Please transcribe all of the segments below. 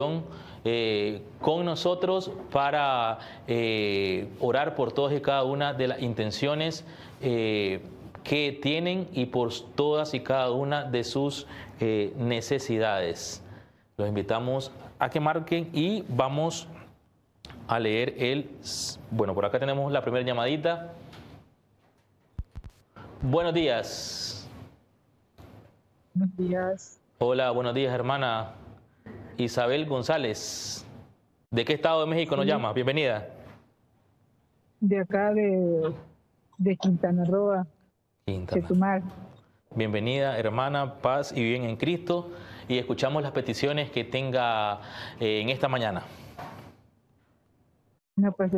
con nosotros para orar por todas y cada una de las intenciones que tienen y por todas y cada una de sus necesidades. Los invitamos a que marquen y vamos a leer Bueno, por acá tenemos la primera llamadita. Buenos días. Buenos días. Hola, buenos días, hermana Isabel González. ¿De qué estado de México nos llama? Bienvenida. De acá de Quintana Roo, Chetumal. Bienvenida, hermana, paz y bien en Cristo. Y escuchamos las peticiones que tenga en esta mañana. No, pues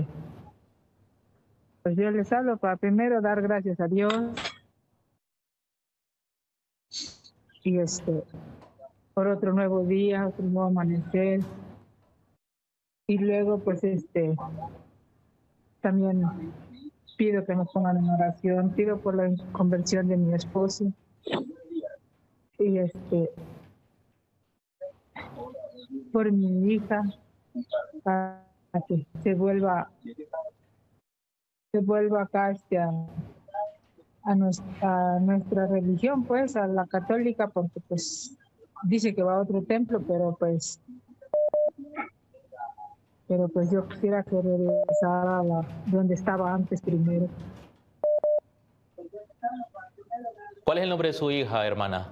pues yo les hablo para primero dar gracias a Dios y por otro nuevo día, otro nuevo amanecer. Y luego pues también pido que nos pongan en oración, pido por la conversión de mi esposo y por mi hija para que se vuelva acá a nuestra religión, pues a la católica, porque pues dice que va a otro templo, pero pues yo quisiera que regresara a donde estaba antes primero. ¿Cuál es el nombre de su hija, hermana?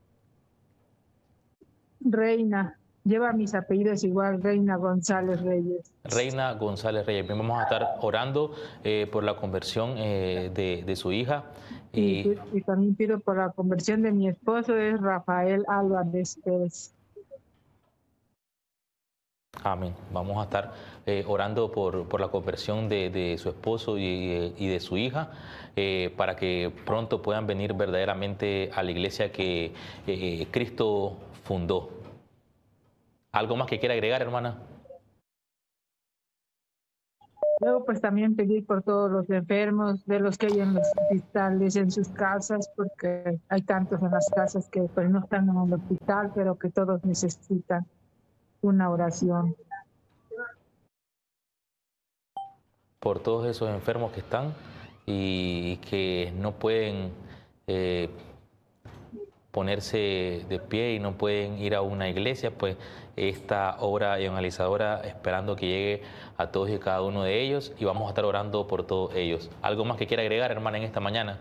Reina. Lleva mis apellidos igual, Reina González Reyes. Reina González Reyes. Bien, vamos a estar orando por la conversión de su hija. Y también pido por la conversión de mi esposo, es Rafael Álvarez Pérez. Amén. Vamos a estar orando por la conversión de su esposo y de su hija, para que pronto puedan venir verdaderamente a la iglesia que Cristo fundó. ¿Algo más que quiera agregar, hermana? Luego, pues también pedir por todos los enfermos, de los que hay en los hospitales, en sus casas, porque hay tantos en las casas que pues no están en el hospital, pero que todos necesitan una oración. Por todos esos enfermos que están y que no pueden ponerse de pie y no pueden ir a una iglesia, pues esta obra evangelizadora esperando que llegue a todos y cada uno de ellos, y vamos a estar orando por todos ellos. ¿Algo más que quiera agregar, hermana, en esta mañana?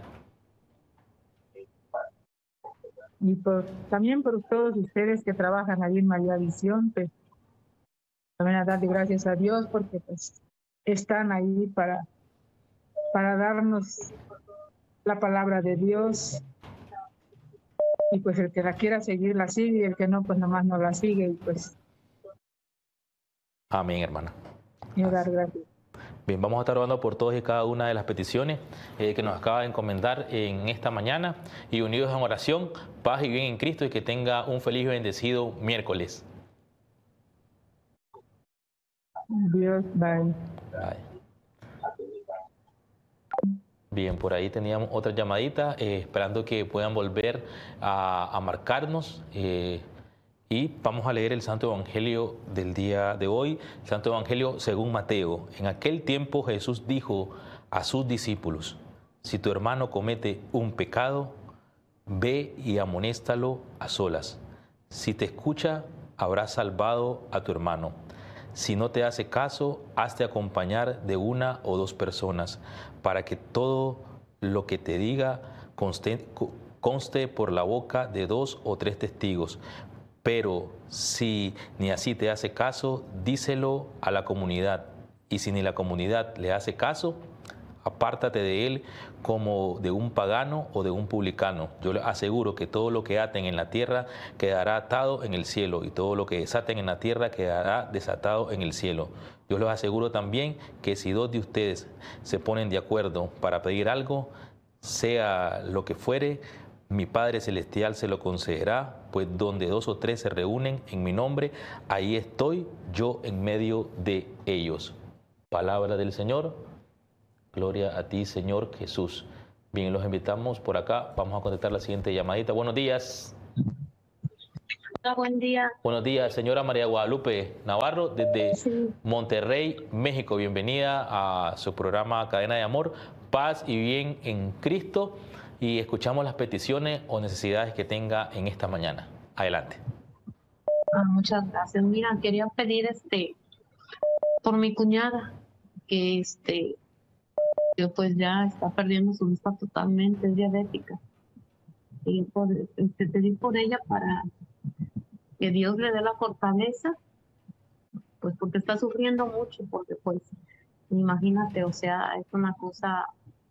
Y también por todos ustedes que trabajan ahí en María Visión, pues también a darle gracias a Dios porque pues están ahí para darnos la palabra de Dios. Y pues el que la quiera seguir la sigue, y el que no, pues nomás no la sigue. Y pues. Amén, hermana. Y dar gracias. Bien, vamos a estar orando por todas y cada una de las peticiones que nos acaba de encomendar en esta mañana, y unidos en oración, paz y bien en Cristo, y que tenga un feliz y bendecido miércoles. Dios, bye. Bye. Bien, por ahí teníamos otra llamadita, esperando que puedan volver a marcarnos. Y vamos a leer el Santo Evangelio del día de hoy, el Santo Evangelio según Mateo. En aquel tiempo Jesús dijo a sus discípulos: si tu hermano comete un pecado, ve y amonéstalo a solas. Si te escucha, habrás salvado a tu hermano. Si no te hace caso, hazte acompañar de una o dos personas, para que todo lo que te diga conste por la boca de 2 o 3 testigos. Pero si ni así te hace caso, díselo a la comunidad. Y si ni la comunidad le hace caso, apártate de él como de un pagano o de un publicano. Yo les aseguro que todo lo que aten en la tierra quedará atado en el cielo, y todo lo que desaten en la tierra quedará desatado en el cielo. Yo les aseguro también que si 2 de ustedes se ponen de acuerdo para pedir algo, sea lo que fuere, mi Padre Celestial se lo concederá, pues donde 2 o 3 se reúnen en mi nombre, ahí estoy yo en medio de ellos. Palabra del Señor. Gloria a ti, Señor Jesús. Bien, los invitamos por acá. Vamos a contestar la siguiente llamadita. Buenos días. Buen día. Buenos días, señora María Guadalupe Navarro, desde Sí, Monterrey, México. Bienvenida a su programa Cadena de Amor, Paz y Bien en Cristo. Y escuchamos las peticiones o necesidades que tenga en esta mañana. Adelante. muchas gracias. Mira, quería pedir por mi cuñada, que que pues ya está perdiendo su vista totalmente, es diabética. Y pedir por ella para que Dios le dé la fortaleza, pues porque está sufriendo mucho, porque pues imagínate, o sea, es una cosa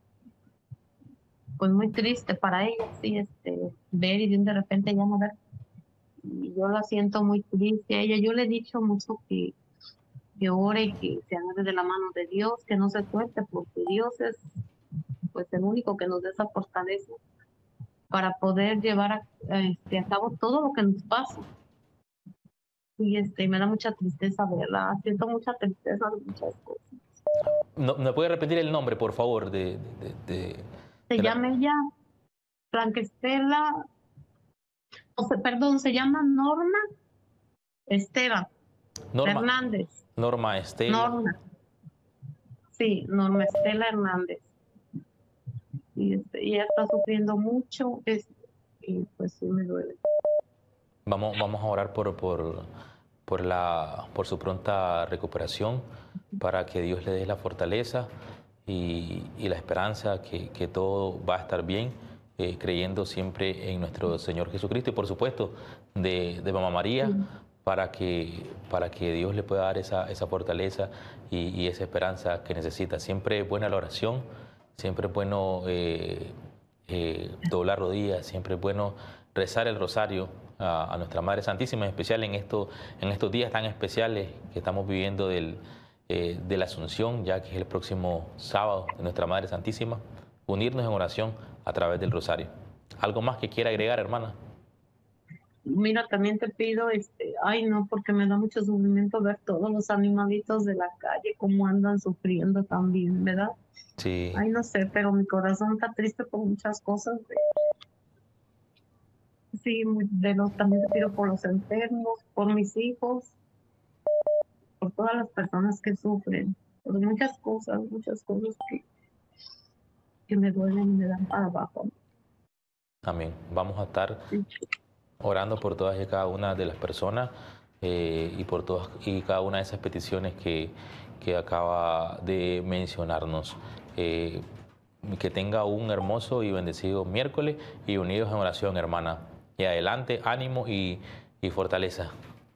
pues muy triste para ella, sí, ver y de repente ya no ver. Y yo la siento muy triste a ella. Yo le he dicho mucho que ore y que se agarre de la mano de Dios, que no se suelte, porque Dios es pues el único que nos da esa fortaleza para poder llevar a cabo todo lo que nos pasa. Y me da mucha tristeza verla, siento mucha tristeza de muchas cosas. ¿No, ¿me puede repetir el nombre, por favor, Se de la llama ella Franquestela, perdón, se llama Norma Esteban Norma? Hernández. Norma Estela. Norma, sí, Norma Estela Hernández. Y ella está sufriendo mucho, y pues sí me duele. Vamos a orar por su pronta recuperación, para que Dios le dé la fortaleza y la esperanza que todo va a estar bien, creyendo siempre en nuestro Señor Jesucristo y por supuesto de Mamá María, Sí. para que Dios le pueda dar esa fortaleza y esa esperanza que necesita. Siempre es buena la oración, siempre es bueno doblar rodillas, siempre es bueno rezar el rosario a nuestra Madre Santísima, en especial en estos días tan especiales que estamos viviendo de la Asunción, ya que es el próximo sábado de nuestra Madre Santísima, unirnos en oración a través del rosario. ¿Algo más que quiera agregar, hermana? Mira, también te pido, ay no, porque me da mucho sufrimiento ver todos los animalitos de la calle, cómo andan sufriendo también, ¿verdad? Sí, Ay, no sé, pero mi corazón está triste por muchas cosas. Sí, también te pido por los enfermos, por mis hijos, por todas las personas que sufren, por muchas cosas que me duelen y me dan para abajo. amén. Vamos a estar Sí. orando por todas y cada una de las personas y por todas y cada una de esas peticiones que acaba de mencionarnos. Que tenga un hermoso y bendecido miércoles y unidos en oración, hermana. Y adelante, ánimo y fortaleza.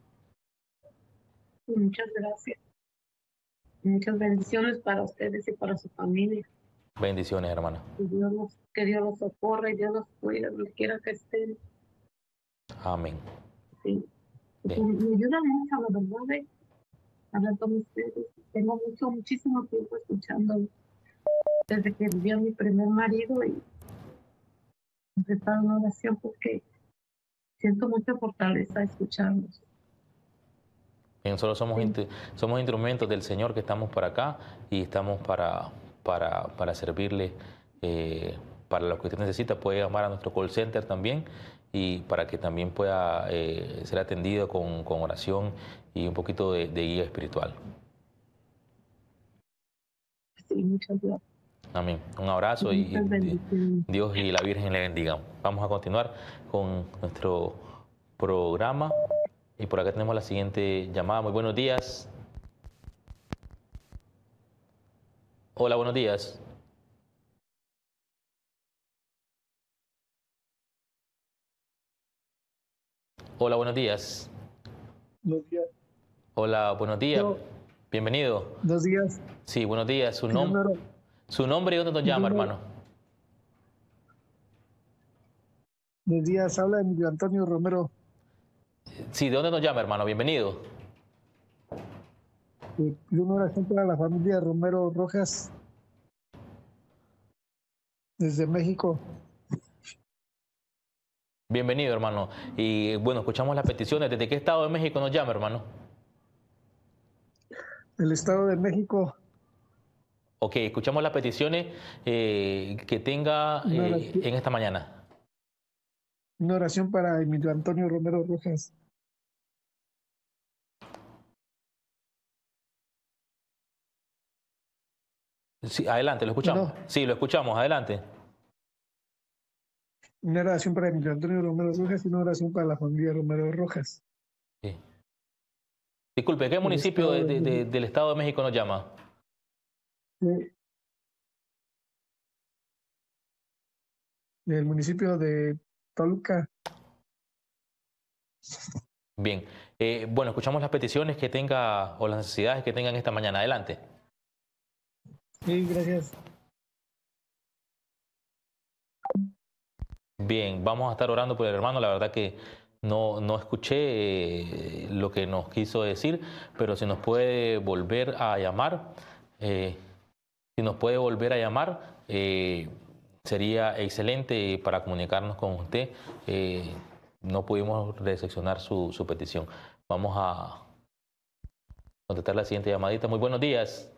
Muchas gracias. Muchas bendiciones para ustedes y para su familia. Bendiciones, hermana. Que Dios los socorra y Dios los cuide, donde quiera que estén. Amén. Sí. Bien. Me ayuda mucho, la verdad, hablar con ustedes. Tengo muchísimo tiempo escuchando desde que viví a mi primer marido y empezar una oración porque siento mucha fortaleza escucharlos. Bien, solo somos, Sí. somos instrumentos del Señor que estamos por acá y estamos para servirle. Para lo que usted necesita, puede llamar a nuestro call center también y para que también pueda ser atendido con oración y un poquito de guía espiritual. Sí, muchas gracias. Amén. Un abrazo y Muchas bendiciones. Dios y la Virgen le bendigan. Vamos a continuar con nuestro programa y por acá tenemos la siguiente llamada. Muy buenos días. Hola, buenos días. Hola, buenos días. Buenos días. Hola, buenos días. Yo, Bienvenido. buenos días. Sí, buenos días. Su Número, nombre y dónde nos llama, número, hermano. buenos días. Habla Emilio Antonio Romero. Sí, ¿de dónde nos llama, hermano? Bienvenido. Pido una oración para la familia Romero Rojas desde México. Bienvenido, hermano. Y bueno, escuchamos las peticiones. ¿Desde qué estado de México nos llama, hermano? El Estado de México. Ok, escuchamos las peticiones que tenga Una oración, en esta mañana. una oración para Emilio Antonio Romero Rojas. Sí, adelante, lo escuchamos. Bueno, Sí, lo escuchamos, adelante. una oración para Emilio Antonio Romero Rojas y una oración para la familia Romero Rojas, Sí. Disculpe, ¿qué del municipio estado de, del Estado de México nos llama? de- del municipio de Toluca. Bien. Bueno, escuchamos las peticiones que tenga o las necesidades que tengan esta mañana. Adelante. Sí, gracias. Bien, vamos a estar orando por el hermano. La verdad que no escuché lo que nos quiso decir, pero si nos puede volver a llamar, si nos puede volver a llamar, sería excelente para comunicarnos con usted. No pudimos recepcionar su petición. Vamos a contestar la siguiente llamadita. Muy buenos días.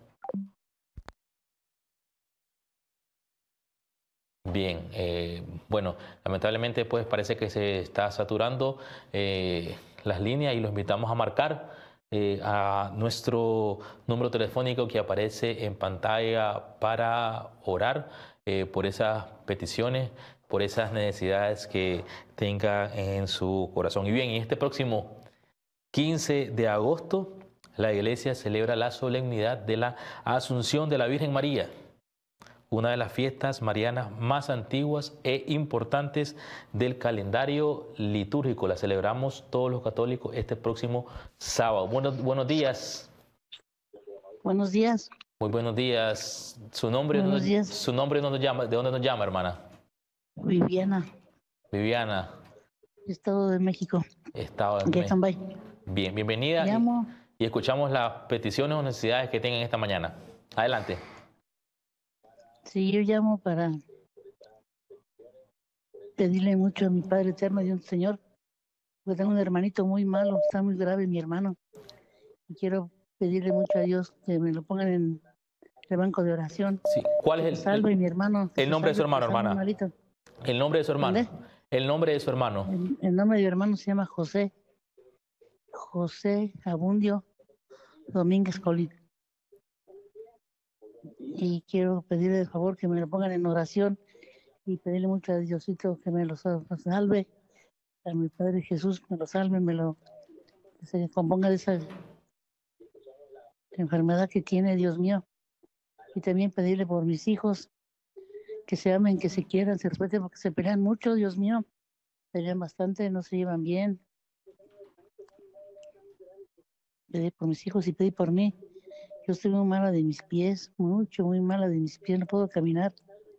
Bien, bueno, lamentablemente pues parece que se está saturando las líneas y los invitamos a marcar a nuestro número telefónico que aparece en pantalla para orar por esas peticiones, por esas necesidades que tenga en su corazón. Y bien, y este próximo 15 de agosto la iglesia celebra la solemnidad de la Asunción de la Virgen María, una de las fiestas marianas más antiguas e importantes del calendario litúrgico. La celebramos todos los católicos este próximo sábado. Buenos días. Buenos días. Muy buenos días. Su nombre, Buenos días. su nombre ¿de dónde nos llama, hermana? Viviana, Viviana, Estado de México. Estado de Aquí México. Acambay. Bien, bienvenida. Llamo. Y escuchamos las peticiones o necesidades que tengan esta mañana. Adelante. Sí, yo llamo para pedirle mucho a mi Padre Eterno y un Señor, porque tengo un hermanito muy malo, está muy grave mi hermano. Y quiero pedirle mucho a Dios que me lo pongan en el banco de oración. Sí. ¿Cuál Que es se salve mi hermano. el nombre de su hermano, que está muy hermana? malito. El nombre de su hermano. ¿Dónde? El nombre de su hermano. El nombre de mi hermano se llama José Abundio Domínguez Colín. Y quiero pedirle de favor que me lo pongan en oración y pedirle mucho a Diosito que me lo salve, a mi Padre Jesús me lo salve, que se componga de esa enfermedad que tiene, Dios mío. Y también pedirle por mis hijos que se amen, que se quieran, se respeten, porque se pelean mucho, Dios mío. Pelean bastante, no se llevan bien. Pedí por mis hijos y pedí por mí. Yo estoy muy mala de mis pies, muy mala de mis pies, no puedo caminar.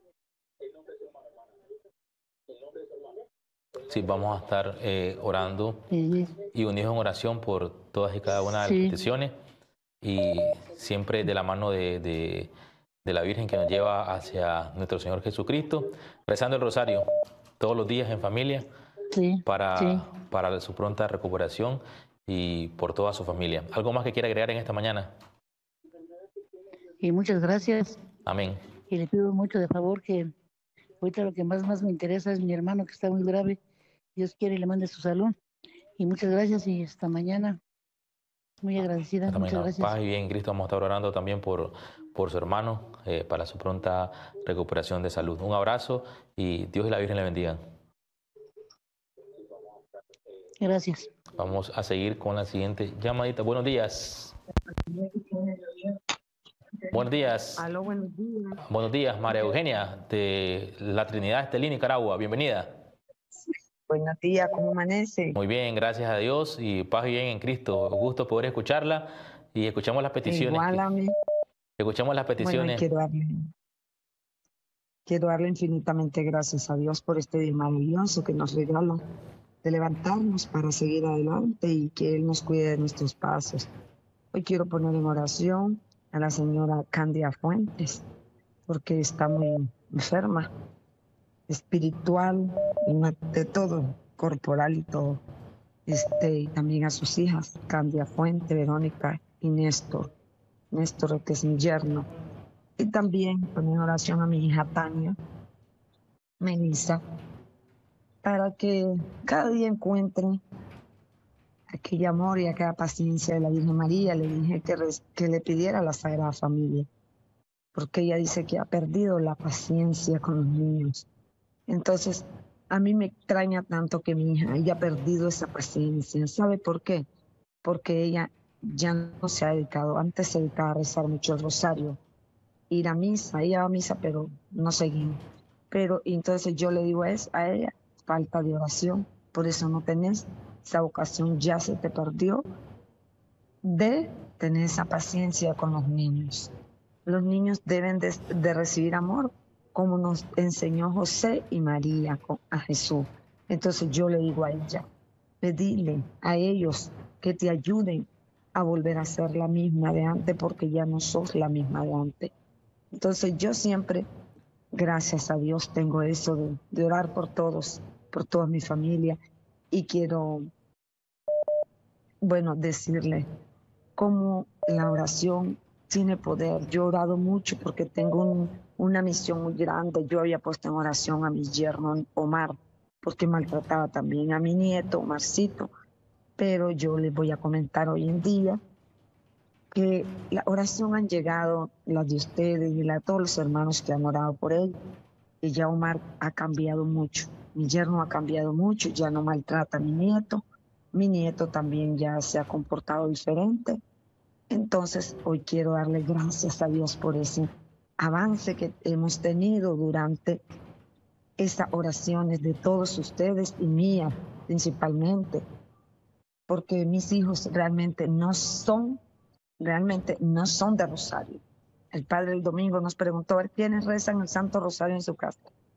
Sí, vamos a estar orando Sí, y unidos en oración por todas y cada una de las sí, peticiones y siempre de la mano de la Virgen que nos lleva hacia nuestro Señor Jesucristo, rezando el rosario todos los días en familia sí. para su pronta recuperación y por toda su familia. ¿Algo más que quiera agregar en esta mañana? Y muchas gracias. Amén. Y le pido mucho de favor que ahorita lo que más me interesa es mi hermano que está muy grave. Dios quiere y le mande su salud. Y muchas gracias y hasta mañana. Muy agradecida. Hasta Muchas mañana. gracias. Paz y bien, Cristo. Vamos a estar orando también por su hermano para su pronta recuperación de salud. Un abrazo y Dios y la Virgen le bendigan. Gracias. Vamos a seguir con la siguiente llamadita. Buenos días. Buenos días. Aló, buenos días. Buenos días, María Eugenia, de la Trinidad Estelí, Nicaragua. Bienvenida. Buenos días, ¿cómo amanece? Muy bien, gracias a Dios y paz y bien en Cristo. Un gusto poder escucharla y escuchamos las peticiones. Igual a mí. Escuchamos las Bueno, peticiones. quiero darle infinitamente gracias a Dios por este día maravilloso que nos regala de levantarnos para seguir adelante y que Él nos cuide de nuestros pasos. Hoy quiero poner en oración a la señora Candia Fuentes, porque está muy enferma, espiritual, de todo, corporal y todo. Y también a sus hijas, Candia Fuente, Verónica y Néstor, que es mi yerno. Y también poner en oración a mi hija Tania, Melissa, para que cada día encuentre aquel amor y aquella paciencia de la Virgen María. Le dije que le pidiera a la Sagrada Familia porque ella dice que ha perdido la paciencia con los niños. Entonces, a mí me extraña tanto que mi hija haya perdido esa paciencia. ¿Sabe por qué? Porque ella ya no se ha dedicado, antes se dedicaba a rezar mucho el rosario, ir a misa, ella va a misa, pero no seguimos. Pero entonces yo le digo a ella, falta de oración, por eso no tenés esa vocación, ya se te perdió de tener esa paciencia con los niños. Los niños deben de recibir amor, como nos enseñó José y María a Jesús. Entonces yo le digo a ella, pedirle a ellos que te ayuden a volver a ser la misma de antes, porque ya no sos la misma de antes. Entonces yo siempre, gracias a Dios, tengo eso de orar por todos, por toda mi familia, y quiero, bueno, decirle cómo la oración tiene poder. Yo he orado mucho porque tengo una misión muy grande. Yo había puesto en oración a mi yerno Omar, porque maltrataba también a mi nieto Omarcito, pero yo les voy a comentar hoy en día que la oración han llegado, las de ustedes y la de todos los hermanos que han orado por él, y ya Omar ha cambiado mucho. Mi yerno ha cambiado mucho, ya no maltrata a mi nieto también ya se ha comportado diferente. Entonces, hoy quiero darle gracias a Dios por ese avance que hemos tenido durante estas oraciones de todos ustedes y mía principalmente, porque mis hijos realmente no son de rosario. El padre el domingo nos preguntó a ver quiénes rezan el Santo Rosario en su casa.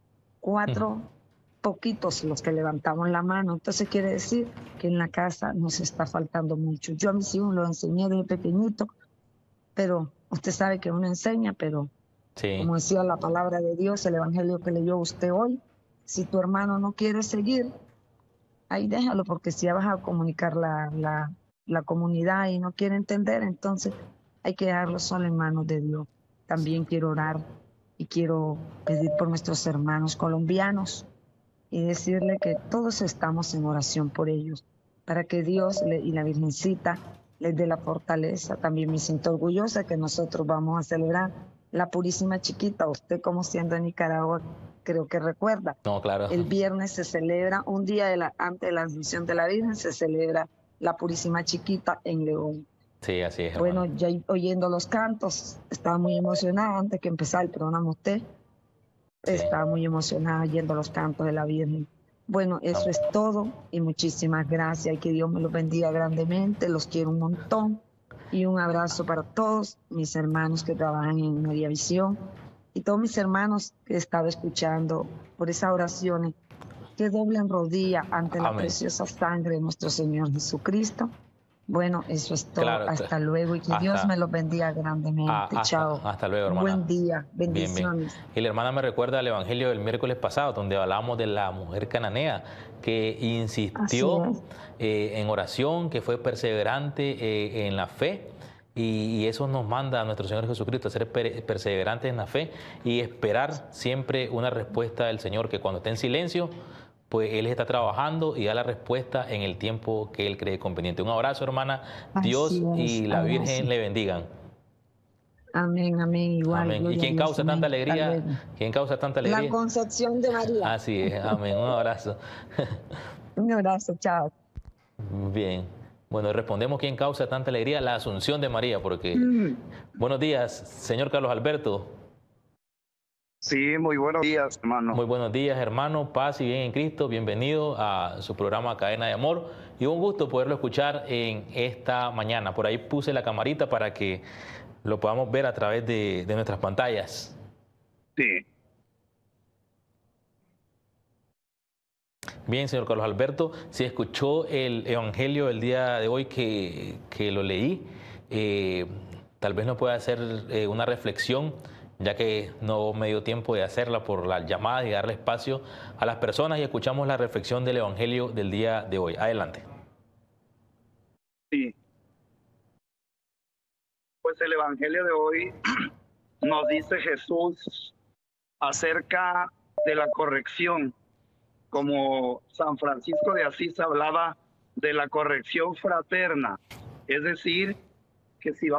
4 poquitos los que levantamos la mano. Entonces quiere decir que en la casa nos está faltando mucho. Yo a mis hijos lo enseñé desde pequeñito, pero usted sabe que uno enseña, pero sí, como decía la palabra de Dios, el evangelio que leyó usted hoy, si tu hermano no quiere seguir, ahí déjalo, porque si ya vas a comunicar la comunidad y no quiere entender, entonces hay que dejarlo solo en manos de Dios. También quiero orar y quiero pedir por nuestros hermanos colombianos y decirle que todos estamos en oración por ellos, para que Dios y la Virgencita les dé la fortaleza. También me siento orgullosa que nosotros vamos a celebrar la Purísima Chiquita. Usted, como siendo de Nicaragua, creo que recuerda. No, claro. El viernes se celebra, un día antes de la Asunción de la Virgen, se celebra la Purísima Chiquita en León. Sí, así es, hermano. Bueno, ya oyendo los cantos, estaba muy emocionada antes que empezara el programa usted. Sí. Estaba muy emocionada oyendo los cantos de la Virgen. Bueno, eso es todo y muchísimas gracias y que Dios me los bendiga grandemente. Los quiero un montón y un abrazo para todos mis hermanos que trabajan en María Visión y todos mis hermanos que he estado escuchando por esas oraciones que doblen rodilla ante la preciosa sangre de nuestro Señor Jesucristo. Bueno, eso es todo. Claro, hasta luego y que Dios me los bendiga grandemente. Chao. Hasta luego, hermana. Buen día. Bendiciones. Bien. Y la hermana me recuerda al evangelio del miércoles pasado, donde hablamos de la mujer cananea que insistió en oración, que fue perseverante en la fe. Y eso nos manda a nuestro Señor Jesucristo a ser perseverantes en la fe y esperar siempre una respuesta del Señor, que cuando esté en silencio, pues Él está trabajando y da la respuesta en el tiempo que Él cree conveniente. Un abrazo, hermana. Dios y la Virgen le bendigan. Amén, amén. Igual. Amén. ¿Y quién causa tanta alegría? ¿Quién causa tanta alegría? La Concepción de María. Así es, amén. Un abrazo. Un abrazo, chao. Bien. Bueno, respondemos quién causa tanta alegría, la Asunción de María, porque... Buenos días, señor Carlos Alberto. Sí, muy buenos días, hermano. Muy buenos días, hermano. Paz y bien en Cristo. Bienvenido a su programa Cadena de Amor. Y un gusto poderlo escuchar en esta mañana. Por ahí puse la camarita para que lo podamos ver a través de nuestras pantallas. Sí. Bien, señor Carlos Alberto, si escuchó el evangelio del día de hoy que lo leí, tal vez nos pueda hacer una reflexión, ya que no me dio tiempo de hacerla por las llamadas y darle espacio a las personas, y escuchamos la reflexión del evangelio del día de hoy. Adelante. Sí. Pues el evangelio de hoy nos dice Jesús acerca de la corrección, como San Francisco de Asís hablaba de la corrección fraterna, es decir, que si vamos